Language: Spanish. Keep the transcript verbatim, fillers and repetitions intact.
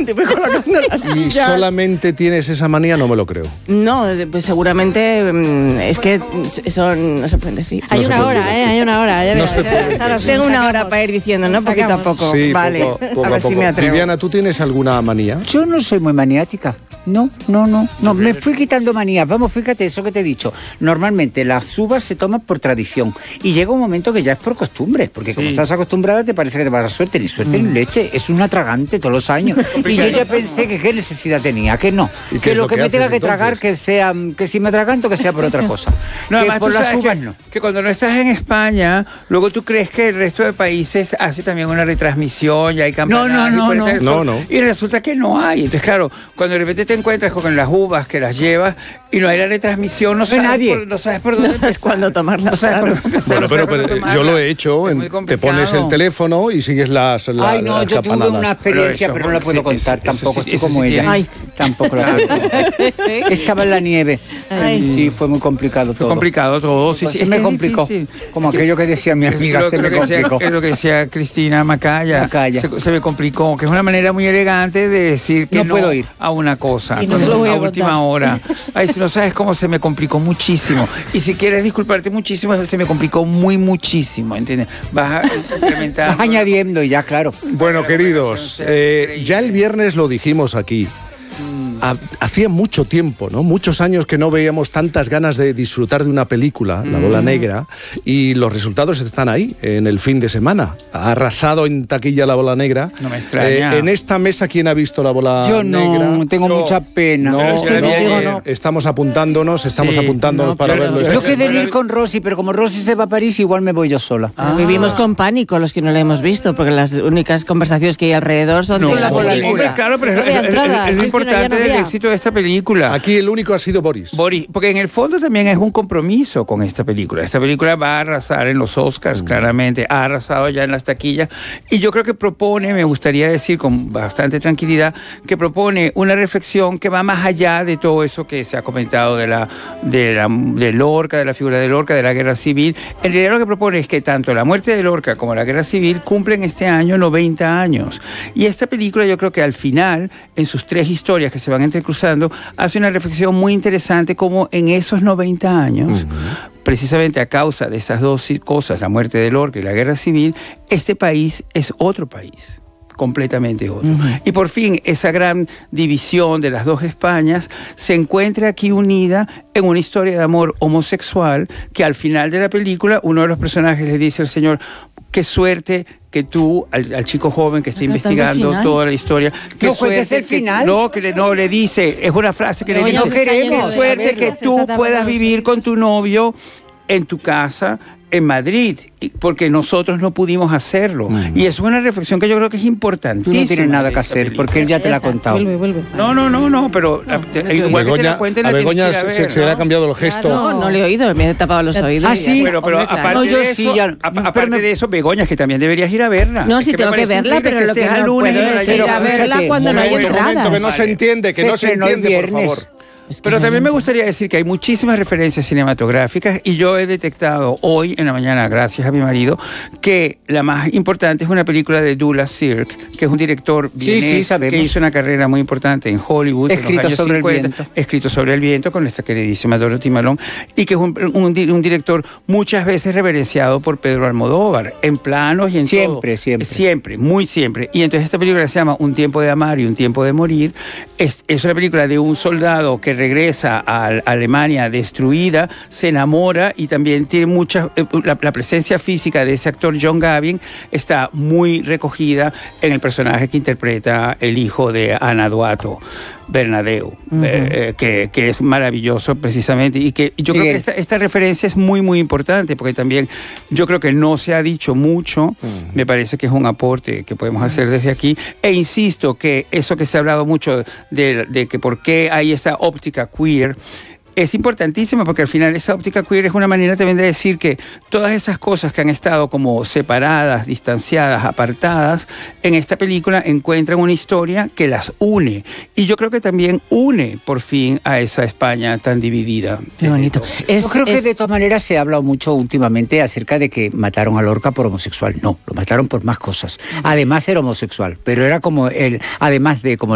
te voy colocando las ¿Y sillas. solamente tienes esa manía? No me lo creo. No, pues seguramente mm, es que eso no se puede decir. Hay No se una puede hora, decir. ¿eh? Hay una hora. Ya No verás, se ya puede. verás. Ahora sí, Tengo nos una sacamos. hora para ir diciendo, ¿no? Nos Poquito a sacamos. poco. Sí, vale, poco, poco a ver si poco. me atrevo. Viviana, ¿tú tienes alguna manía? Yo no soy muy maniática. No, no, no. No, me fui quitando manías. Vamos, fíjate eso que te he dicho. Normalmente las uvas se toman por tradición. Y llega un momento que ya es por costumbre. Porque como Sí. estás acostumbrada, te parece que te va a dar suerte. Ni suerte ni leche. Es un atragante todos los años. Y yo ya pensé que qué necesidad tenía. Que no. ¿Y qué Que es lo lo que, que me tenga haces, que tragar, entonces? que sea, que si me atraganto, que sea por otra cosa. No, que además por tú las sabes uvas que, no. que cuando no estás en España, luego tú crees que el resto de países hace también una retransmisión, ya hay campanadas. No, no, no, y puede no. estar el No, sol, no. Y resulta que no hay. Entonces, claro, cuando de repente te encuentras con las uvas que las llevas y no hay la retransmisión, no sabes, nadie. Por, no sabes por dónde No sabes empezar. cuándo tomarlas, No sabes por claro. dónde empezar, Bueno, no pero, sabes por pero dónde yo lo tomarlas. he hecho. Es en- muy te complicado. pones el teléfono y sigues las, la- Ay, no, las yo tuve campanadas. una experiencia, Pero pero, eso, no la puedo sí, contar. eso- Tampoco eso sí- estoy eso como sí ella. tiene- Ay. Tampoco la puedo contar. Estaba en la nieve. Ay. Sí, fue muy complicado todo. Complicado todo, sí, Pues sí. se es me que es complicó. difícil. Como aquello que decía mi Es amiga, lo, se lo me que decía, complicó. es lo que decía Cristina Macaya. Macaya. Se, se me complicó, que es una manera muy elegante de decir que No no, puedo ir. a una cosa. Y no te lo voy a a contar. última hora. Ay, si no sabes cómo se me complicó muchísimo. Y si quieres disculparte muchísimo, se me complicó muy muchísimo, ¿entiendes? Vas a incrementar. Vas añadiendo y ya, claro. Bueno, queridos, eh, ya el viernes lo dijimos aquí. Ha- Hacía mucho tiempo, ¿no? Muchos años que no veíamos tantas ganas de disfrutar de una película, La Bola Negra, y los resultados están ahí, en el fin de semana. Ha arrasado en taquilla La Bola Negra. No me extraña. Eh, en esta mesa, ¿quién ha visto La Bola Yo Negra? no, tengo Yo- mucha pena. No, Pero si la no, vi ayer. no. estamos apuntándonos, estamos Sí, apuntándonos no, para pero- verlo. Yo esta Yo quedé en semana. ir con Rosy, pero como Rosy se va a París, igual me voy yo sola. Ah. Vivimos con pánico los que no la hemos visto, porque las únicas conversaciones que hay alrededor son No, de la bola hombre, negra. Hombre, claro, pero No es, había es- entrada, es si lo es que no, ya importante no del había. éxito de esta película. Aquí el único ha sido Boris. Boris, porque en el fondo también es un compromiso con esta película. Esta película va a arrasar en los Oscars, claramente, ha arrasado ya en las taquillas, y yo creo que propone, me gustaría decir con bastante tranquilidad, que propone una reflexión que va más allá de todo eso que se ha comentado de la, de la de Lorca, de la figura de Lorca, de la guerra civil. En realidad lo que propone es que tanto la muerte de Lorca como la guerra civil cumplen este año noventa años. Y esta película yo creo que al final, en sus tres historias que se van entrecruzando, hace una reflexión muy interesante como en esos noventa años, precisamente a causa de esas dos cosas, la muerte de Lorca y la guerra civil, este país es otro país. Completamente otro. Uh-huh. Y por fin esa gran división de las dos Españas se encuentra aquí unida en una historia de amor homosexual que al final de la película uno de los personajes le dice al señor: qué suerte que tú, al, al chico joven que está Pero investigando final. toda la historia, qué No cuentes suerte el que, final. no, que le, no le dice, es una frase que No, le ya dice, se está yendo qué de suerte cabeza, que se tú está puedas tardando vivir en con tu novio en tu casa en Madrid, y- porque nosotros no pudimos hacerlo. Y eso es una reflexión que yo creo que es Tú importantísima. no tienes nada de que esta hacer, película. porque él ya te la ha está, contado. Vuelve, vuelve. No, no, no, no, pero la- te- igual que te la Begoña- cuenten, a la tienes Begoña que ir a se, ver, se le ¿no? ha cambiado el gesto. Claro. No, no le he oído, me he tapado los oídos. Ah, y ya sí. está. Pero, pero Hombre, claro. aparte, No, yo de, sí, eso, ya- a- aparte pero me- de eso, Begoña, es que también deberías ir a verla. No, Es sí que tengo me que parece verla, increíble pero que lo que estés al no lunes puedo y no la es ir lleves a a ver. verla Espérate, cuando no hay Momento, momento, entradas. que no se Vale. entiende, que Se no se estrenó el entiende, por viernes. favor. Es que Pero no también me hay gustaría decir que hay muchísimas referencias cinematográficas y yo he detectado hoy en la mañana, gracias a mi marido, que la más importante es una película de Douglas Sirk, que es un director Sí, vienés sí, sabemos. que hizo una carrera muy importante en Hollywood en Escrito los años sobre el cincuenta, viento. escrito sobre el viento con esta queridísima Dorothy Malone, y que es un, un di- un director muchas veces reverenciado por Pedro Almodóvar, en planos y en Siempre, todo. siempre. Siempre, muy siempre. Y entonces esta película se llama Un tiempo de amar y un tiempo de morir. Es, es una película de un soldado que regresa a Alemania destruida, se enamora y también tiene mucha... eh, La, la presencia física de ese actor John Gavin está muy recogida en el personaje que interpreta el hijo de Ana Duato, Bernadeu, uh-huh. eh, eh, que, que es maravilloso precisamente. Y que yo Miguel. creo que esta, esta referencia es muy, muy importante porque también yo creo que no se ha dicho mucho. Uh-huh. Me parece que es un aporte que podemos hacer desde aquí. E insisto que eso que se ha hablado mucho de, de que por qué hay esa óptica queer es importantísima, porque al final esa óptica queer es una manera también de decir que todas esas cosas que han estado como separadas, distanciadas, apartadas, en esta película encuentran una historia que las une. Y yo creo que también une por fin a esa España tan dividida. Qué bonito. Es, Yo creo que es- de todas maneras se ha hablado mucho últimamente acerca de que mataron a Lorca por homosexual. No, lo mataron por más cosas. Además era homosexual, pero era como el, además de como